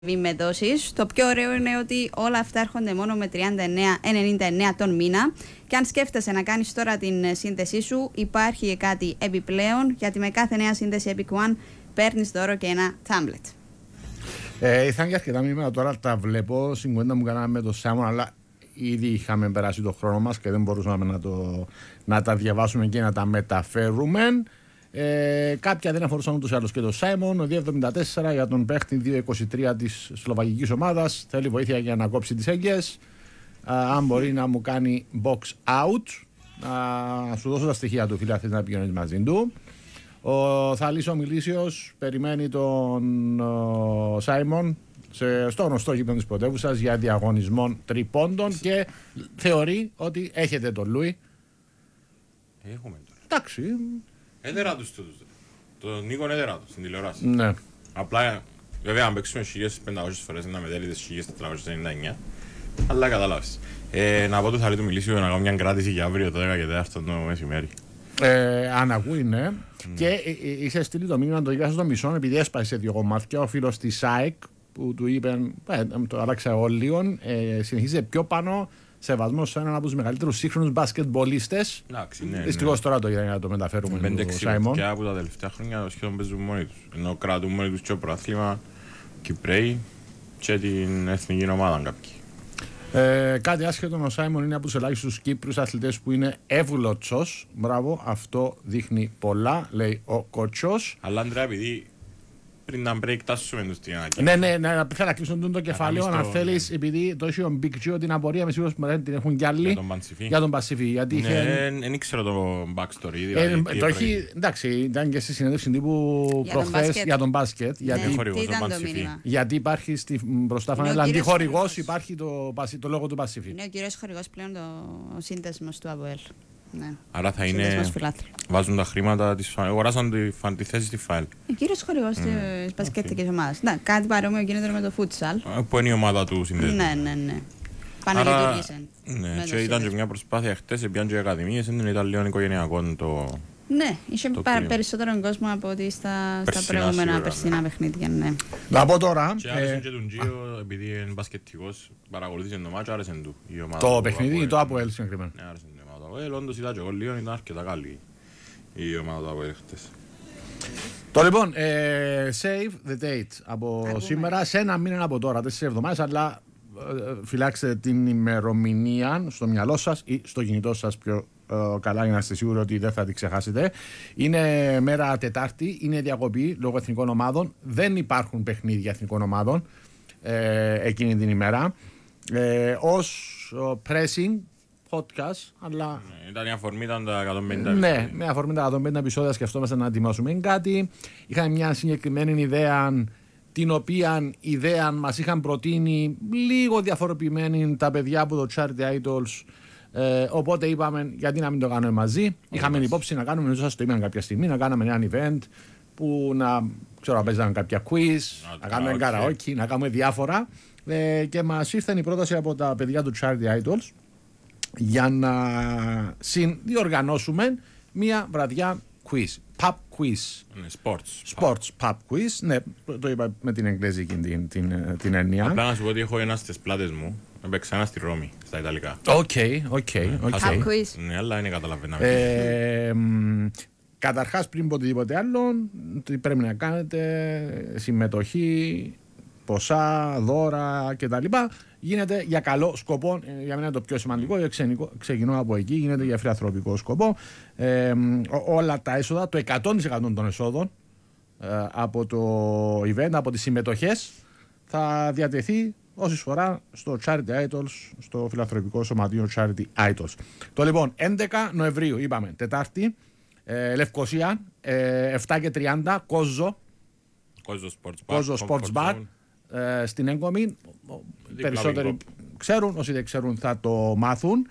με δόσεις. Το πιο ωραίο είναι ότι όλα αυτά έρχονται μόνο με 99 τον μήνα. Και αν σκέφτεσαι να κάνεις τώρα την σύνδεσή σου, υπάρχει κάτι επιπλέον, γιατί με κάθε νέα σύνδεση Epic One παίρνεις δώρο και ένα τάμπλετ. Ήρθαν και αρκετά μηνύματα τώρα, τα βλέπω. Στην κουβέντα μου κάναμε με τον Σάιμον, αλλά ήδη είχαμε περάσει το χρόνο μας και δεν μπορούσαμε να τα διαβάσουμε και να τα μεταφέρουμε. Κάποια δεν αφορούσαν ούτως ή άλλως και το Σάιμον. Ο 2.74 για τον παίχτη 2.23 της σλοβακικής ομάδας. Θέλει βοήθεια για να κόψει τις έγκες. Αν μπορεί να μου κάνει box out. Σου δώσω τα στοιχεία του, φίλε, θες να πηγαίνεις μαζί του. Ο Θαλής ο Μιλήσιος περιμένει τον Σάιμον στο γνωστό γήπεδο της πρωτεύουσας για διαγωνισμό τριπώντων και θεωρεί ότι έχετε τον Λούι. Έχουμε τώρα. Εντάξει. Έδερα τους τούτους. Τον Νίκο έδερα τους στην τηλεόραση. Ναι. Απλά, βέβαια, αν παίξουμε 1.500 φορές να μετέλει 1.499. Αλλά καταλάβεις. Να πω του Θαλή του Μιλήσιου να κάνω μια κράτηση για αύριο το 10 και 4 το μεσημέρι. Αν ακούει, ναι. Και είσαι στείλει το μήνυμα, το διάβασα στο μισό, επειδή έσπασε σε δύο κομμάτια. Ο φίλος της ΑΕΚ που του είπε, το άλλαξα εγώ λίγο, συνεχίζει πιο πάνω. Σεβασμό σε έναν από τους μεγαλύτερους σύγχρονους μπασκετμπολίστες. Δυστυχώς τώρα το είδα για να το μεταφέρουμε. 5-6 παιδιά από τα τελευταία χρόνια σχεδόν παίζουν μόνοι τους. Ενώ κρατούν μόνοι τους και το πρωτάθλημα, Κυπρέοι και την εθνική ομάδα κάποιοι. Κάτι άσχετο, ο Σάιμον είναι από τους ελάχιστους Κύπριους αθλητές που είναι εύγλωτσος. Μπράβο, αυτό δείχνει πολλά, λέει ο κότσος. Αλλά Αντρέα, επειδή πριν να break τάσουμε τους την ανακοίνωση. Ναι, θέλω να κλείσουν το κεφάλαιο, αν θέλεις, επειδή το έχει ο Big Gio την απορία, με σίγουρος που την έχουν κι άλλοι για τον Πασιφή. Ναι, δεν ήξερα το backstory. Το έχει, εντάξει, ήταν και στη συνέντευξη τύπου προχθές για τον μπάσκετ. Γιατί υπάρχει μπροστά φανέλα αντιχορηγός, υπάρχει το λόγο του Πασιφή. Είναι ο κύριος χορηγός πλέον ο σύνδεσμος του ΑΒΕΛ. Ναι. Άρα θα είναι. Βάζουν τα χρήματα της ΦΑΕΛ. Αγοράσαν τη θέση στη ΦΑΕΛ. Ο κύριος χορηγός της μπασκετικής ομάδας. Ναι, κάτι παρόμοιο γίνεται με το futsal. Που είναι η ομάδα του συνδέσμου. Ναι. Παναγειτουργήσαν. Ναι, και ήταν και μια προσπάθεια χτες, πιάνε και ακαδημίες, δεν ήταν λίγο οικογενειακό το. Ναι, είχε περισσότερο κόσμο από ότι στα προηγούμενα περσινά παιχνίδια. Ναι. Να πω τώρα. Και άρεσε και τον Τζίο, επειδή είναι μπασκετικός, παρακολουθήσε το μάτσο, άρεσε του. Το παιχνίδι ή το ΑΠΟΕΛ συγκεκριμένα. Ναι, άρεσε την ομάδα του ΑΠΟΕΛ, όντως είδα και εγώ λίγο, ήταν αρκετά καλή η ομάδα του ΑΠΟΕΛ χτες. Το λοιπόν, save the date από σήμερα, σε ένα μήνα από τώρα, 4 εβδομάδες, αλλά φυλάξτε την ημερομηνία στο μυαλό σας ή στο κινητό σας πιο καλά για να είστε σίγουροι ότι δεν θα την ξεχάσετε. Είναι μέρα Τετάρτη, είναι διακοπή λόγω εθνικών ομάδων. Δεν υπάρχουν παιχνίδια εθνικών ομάδων εκείνη την ημέρα. Ως pressing podcast, αλλά. Ήταν η αφορμή, ήταν τα 150 επεισόδια. Ναι, με αφορμή τα 150 επεισόδια σκεφτόμαστε να ετοιμάσουμε κάτι. Είχαμε μια συγκεκριμένη ιδέα, την οποία ιδέα μας είχαν προτείνει λίγο διαφοροποιημένη τα παιδιά από το Charity Idols. Οπότε είπαμε γιατί να μην το κάνουμε μαζί. Είχαμε υπόψη να κάνουμε, νομίζω σας το είπαν κάποια στιγμή, να κάνουμε ένα event που να παίζαμε κάποια quiz, να κάνουμε karaoke, να κάνουμε διάφορα. Και μας ήρθε η πρόταση από τα παιδιά του Charity Idols για να διοργανώσουμε μία βραδιά quiz. Pub quiz. Sports pub quiz. Ναι, το είπα με την εγγλέζικη την έννοια. Απλά να σου πω ότι έχω ένα στις πλάτες μου. Έπαιξα ένα στη Ρώμη, στα Ιταλικά. Οκ. Pub quiz. Ναι, αλλά είναι καταλαβαίναμε. Καταρχάς, πριν πω οτιδήποτε άλλο, τι πρέπει να κάνετε, συμμετοχή, ποσά, δώρα κτλ. Γίνεται για καλό σκοπό, για μένα το πιο σημαντικό, ξεκινώ από εκεί, γίνεται για φιλανθρωπικό σκοπό. Όλα τα έσοδα, το 100% των εσόδων από το event, από τις συμμετοχές, θα διατεθεί ως εισφορά στο Charity Idols, στο φιλανθρωπικό σωματείο Charity Idols. Το λοιπόν, 11 Νοεμβρίου, είπαμε, Τετάρτη, Λευκοσία, 7:30, Κόζο Sports Bar, στην Έγκομη. Περισσότεροι ξέρουν, όσοι δεν ξέρουν θα το μάθουν,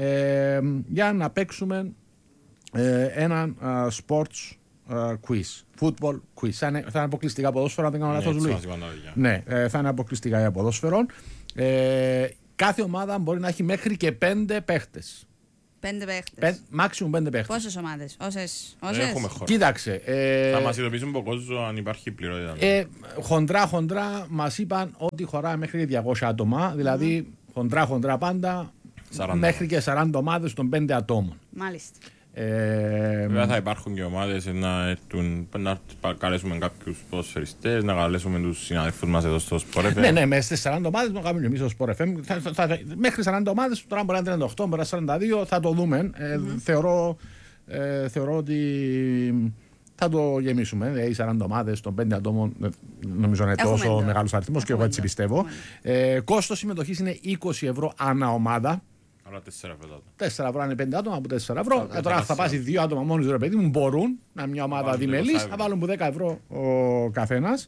για να παίξουμε έναν sports quiz, football quiz. Θα είναι αποκλειστικά ποδόσφαιρο, αν δεν κάνω λάθος, Λουί. Ναι, θα είναι αποκλειστικά για ποδόσφαιρο. Κάθε ομάδα μπορεί να έχει μέχρι και 5 παίχτες. 5 παίχτες. Maximum 5 παίχτες. Πόσες ομάδες, όσες. Έχουμε χώρο. Κοίταξε. Θα μας ειδοποιήσουν από κόσμο αν υπάρχει πληρότητα. Χοντρά μας είπαν ότι χωράει μέχρι 200 άτομα. Δηλαδή χοντρά πάντα 40. μέχρι και 40 ομάδες των 5 ατόμων. Μάλιστα. Βέβαια θα υπάρχουν και ομάδες να καλέσουμε κάποιους ποδοσφαιριστές, να καλέσουμε τους συναδέλφους μας εδώ στο Sport FM. Ναι, μέσα στις 40 ομάδες να κάνουμε και εμείς στο Sport FM. Μέχρι 40 ομάδες, τώρα μπορεί να είναι 38, μπορεί να είναι 42, θα το δούμε. Θεωρώ ότι θα το γεμίσουμε. Δηλαδή 40 ομάδες των 5 ατόμων νομίζω είναι τόσο μεγάλος αριθμός και εγώ έτσι πιστεύω. Κόστος συμμετοχής είναι 20 ευρώ ανά ομάδα. Άρα 4 ευρώ. 4 ευρώ είναι 5 άτομα από 4 ευρώ. Τώρα θα πάσει 2 άτομα μόνοι του, ρε παιδί μου, μπορούν να μια ομάδα διμελής, θα βάλουν που 10 ευρώ ο καθένας.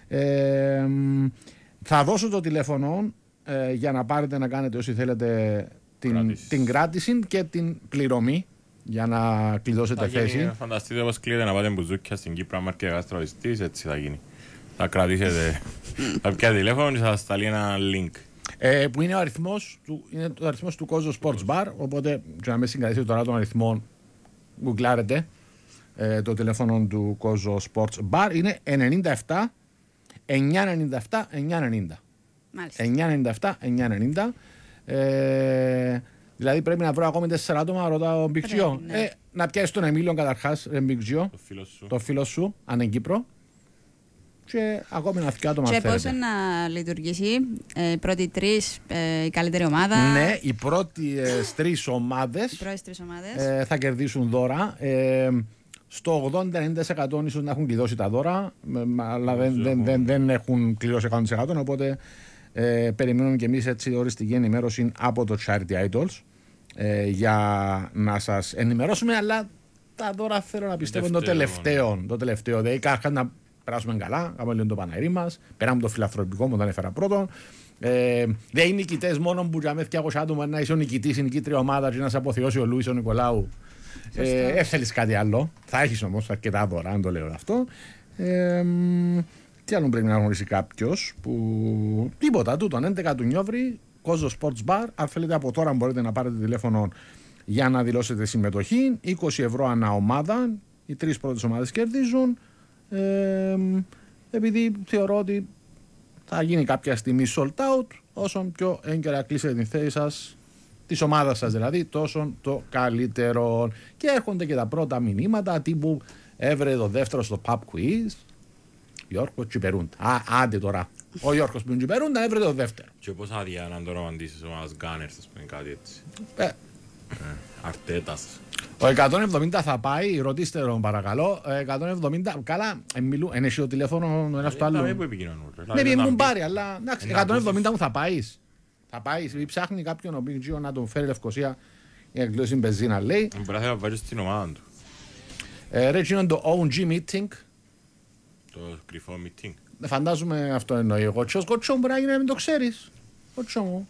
Θα δώσω το τηλέφωνο για να πάρετε να κάνετε όσοι θέλετε την κράτηση και την πληρωμή για να κλειδώσετε θέση. Φανταστείτε όπως κλείνετε να πάτε μπουζούκια στην Κύπρα μάρκετ γαστροβιστής, έτσι θα γίνει. Θα κρατήσετε θα πιάτε τηλέφωνο και θα σας σταλεί ένα link. Που είναι ο αριθμός του Kozo Sports Bar, οπότε για να μην συγκρατήσετε τώρα τον αριθμό, γκουγκλάρετε το τηλέφωνο του Kozo Sports Bar, είναι 97 997 990. Μάλιστα. 997 990. Δηλαδή πρέπει να βρω ακόμη 4 άτομα, ρωτάω Μπικτζιό. Ναι. Να πιάσει τον Εμίλιο καταρχάς, Μπικτζιό, το φίλο σου, αν είναι Κύπρο. Και ακόμη ένα θκιά άτομα. Και πώς να λειτουργήσει, οι πρώτοι τρεις, η καλύτερη ομάδα. Ναι, οι πρώτες τρεις ομάδες θα κερδίσουν δώρα. Στο 80-90% ίσως να έχουν κλειδώσει τα δώρα, αλλά δεν έχουν κλειδώσει 100%. Οπότε περιμένουμε και εμείς έτσι οριστική ενημέρωση από το Charity Idols για να σας ενημερώσουμε. Αλλά τα δώρα θέλω να πιστεύω το τελευταίο. Δηλαδή κάρχα να περάσουμε καλά, κάνουμε λίγο το παναερί μας, περάμε το φιλανθρωπικό μου, τον έφερα πρώτον. Δεν είναι νικητές μόνο που για μεθιά 200 άτομα να είσαι ο νικητής, η νικήτρια ομάδα και να σε αποθεώσει ο Λούις ο Νικολάου. Θέλεις κάτι άλλο. Θα έχεις όμως αρκετά δώρα, αν το λέω αυτό. Τι άλλο πρέπει να γνωρίσει κάποιος που. Τίποτα, τούτον 11 του Νιόβρη, Kozo Sports Bar. Αν θέλετε από τώρα μπορείτε να πάρετε τηλέφωνο για να δηλώσετε συμμετοχή. 20 ευρώ ανά ομάδα. Οι τρεις πρώτες ομάδες κερδίζουν. Επειδή θεωρώ ότι θα γίνει κάποια στιγμή sold out, όσο πιο έγκαιρα κλείσετε την θέση σας, της ομάδας σας δηλαδή, τόσο το καλύτερο. Και έρχονται και τα πρώτα μηνύματα τύπου έβρε το δεύτερο στο pub quiz. Γιώργο Τσιπερούντα. Άντε τώρα. Ο Γιώργος που Τσιπερούντα έβρε το δεύτερο. Και πώς άδεια να το ρομαντήσεις ο ομάδας Gunners, ας πούμε κάτι έτσι. Αρτέτας. Ο 170 θα πάει, ρωτήστε τον παρακαλώ. 170, καλά, είναι εσύ το τηλέφωνο ο ένας του άλλου. Δεν επικοινωνούν. Ναι, μην πάρει, αλλά 170 μου θα πάεις. Θα πάεις, ψάχνει κάποιον ο Big Gio να τον φέρει Λευκοσία για να κλειώσει μπεζίνα, λέει. Μπορεί να βάλει στην ομάδα του. Ρε, είναι το OG meeting. Το κρυφό meeting. Φαντάζομαι αυτό εννοεί. Εγώ κοτσό μπορεί να γίνει να μην το ξέρεις. Κοτσό μου.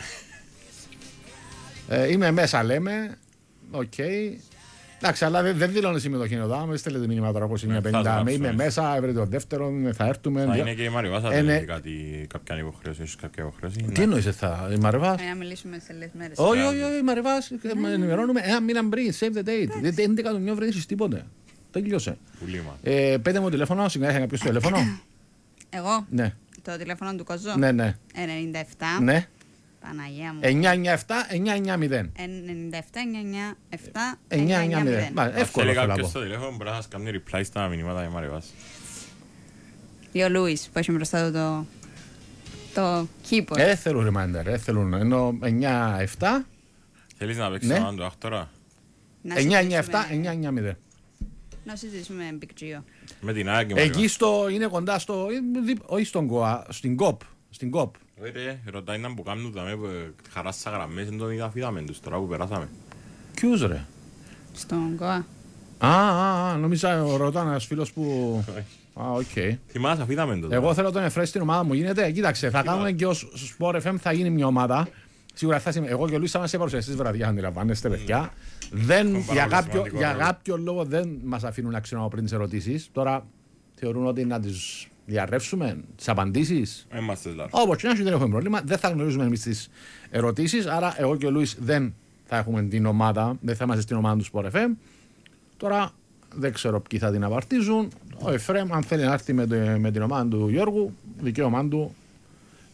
Είμαι μέσα, λέμε. Οκ. Εντάξει, αλλά δεν δηλώνει συμμετοχή εδώ. Με στέλνετε μήνυμα τώρα από 9:50. Είμαι μέσα, έβρετε το δεύτερο, θα έρθουμε. Θα είναι και η Μαρεβάς, θα έχει κάποια υποχρέωση. Τι εννοείς η Μαρεβάς? Να μιλήσουμε σε λίγες μέρες. Όχι, η Μαρεβάς, ενημερώνουμε ένα μήνα πριν, save the date. Δεν είναι εκατομμύριο, δεν έχεις τίποτε. Τελειώσε. Πέντε μου τηλέφωνο, συγκεκριμένα κάποιος το τηλέφωνο. Εγώ? Ναι. Το τηλέφωνο του Kozo? Ναι, ναι. 97. Ναι. Παναγία μου. 997-990. 97-997-990. Εύκολο θέλω να πω. κάποιος στο τηλέφωνο μπορεί να σας κάνει reply στα μηνύματα για Μαρεβάς. Ή ο Λούις που έχει μπροστά του το keyboard. Θέλουν reminder, θέλουν. Ενώ 9-7. Θέλεις να παίξεις έναν του άκτορα? 9-9-7-9-9-0. Να συζητήσουμε με Big Gio. Με την Άγια και Μαρεβάς. Εκεί είναι κοντά στο. Όχι στον ΚΟΑ, στην ΚΟΠ. Στην ΚΟΠ. Ρε, ρωτάει να που κάνουν τα με χαράσα γραμμές, δεν τον είδαμε τους τώρα που περάσαμε. Ποιους ρε? Στον ΚΟΑ. Νομίζω ρωτά ένας φίλος που. Οκ. Θυμάσαι, αφήναμε το. Εγώ θέλω τον Εφρές στην ομάδα μου. Γίνεται, κοίταξε, θα κάνουμε και ως Sport FM θα γίνει μια ομάδα. Σίγουρα θα είμαι. Εγώ και ο Λουίς θα είμαστε παρουσιαστές βραδιά, αντιλαμβάνεστε, παιδιά. Για κάποιο λόγο δεν μας αφήνουν να ξέρουμε πριν τις ερωτήσεις. Τώρα θεωρούν ότι να τις διαρρεύσουμε, τις απαντήσεις. Είμαστε λάθος. Όπως και να δεν έχουμε πρόβλημα. Δεν θα γνωρίζουμε εμείς τις ερωτήσεις. Άρα, εγώ και ο Λουίς δεν θα έχουμε την ομάδα, δεν θα είμαστε στην ομάδα του Sport FM. Τώρα δεν ξέρω ποιοι θα την απαρτίζουν. Ο Εφραίμ, αν θέλει να έρθει με την ομάδα του Γιώργου, δικαίωμά του.